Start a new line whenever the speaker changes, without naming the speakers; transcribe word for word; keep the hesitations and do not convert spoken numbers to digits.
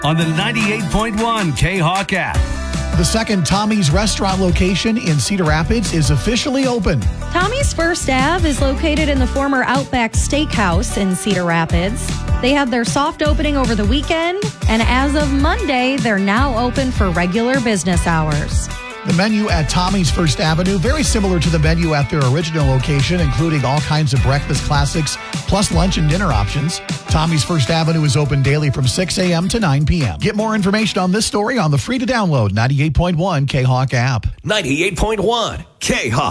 on the ninety-eight point one K-Hawk app.
The second Tommy's restaurant location in Cedar Rapids is officially open.
Tommy's First Ave is located in the former Outback Steakhouse in Cedar Rapids. They had their soft opening over the weekend, and as of Monday, they're now open for regular business hours.
The menu at Tommy's First Avenue, very similar to the menu at their original location, including all kinds of breakfast classics, plus lunch and dinner options. Tommy's First Avenue is open daily from six a.m. to nine p.m. Get more information on this story on the free-to-download ninety-eight point one K-Hawk app.
ninety-eight point one K-Hawk.